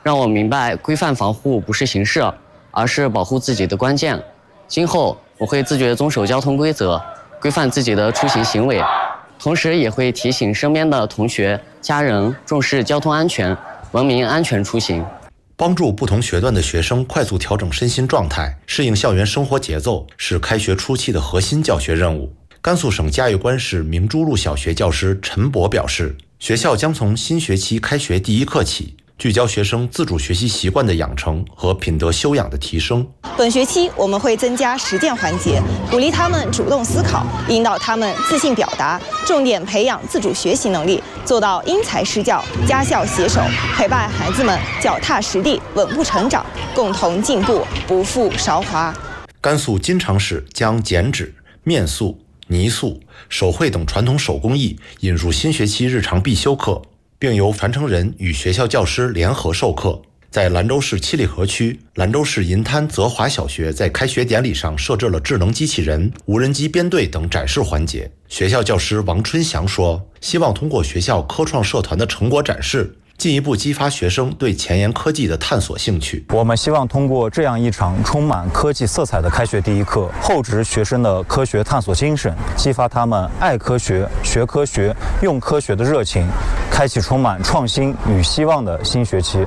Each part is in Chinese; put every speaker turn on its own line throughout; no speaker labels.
让我明白规范防护不是形式，而是保护自己的关键。今后我会自觉遵守交通规则，规范自己的出行行为，同时也会提醒身边的同学、家人重视交通安全，文明安全出行。
帮助不同学段的学生快速调整身心状态，适应校园生活节奏，是开学初期的核心教学任务。甘肃省嘉峪关市明珠路小学教师陈博表示，学校将从新学期开学第一课起，聚焦学生自主学习习惯的养成和品德修养的提升。
本学期我们会增加实践环节，鼓励他们主动思考，引导他们自信表达，重点培养自主学习能力，做到因材施教、家校携手，陪伴孩子们脚踏实地、稳步成长，共同进步，不负韶华。
甘肃金常市将剪纸、面塑、泥塑、手绘等传统手工艺引入新学期日常必修课，并由传承人与学校教师联合授课。在兰州市七里河区兰州市银滩泽华小学，在开学典礼上设置了智能机器人、无人机编队等展示环节。学校教师王春祥说，希望通过学校科创社团的成果展示，进一步激发学生对前沿科技的探索兴趣。
我们希望通过这样一场充满科技色彩的开学第一课，厚植学生的科学探索精神，激发他们爱科学、学科学、用科学的热情，开启充满创新与希望的新学期。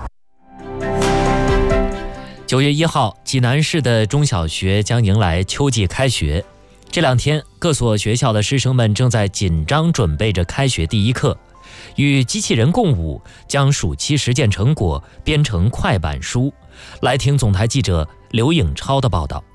9月1号，济南市的中小学将迎来秋季开学。这2天，各所学校的师生们正在紧张准备着开学第一课，与机器人共舞，将暑期实践成果编成快板书。来听总台记者刘颖超的报道。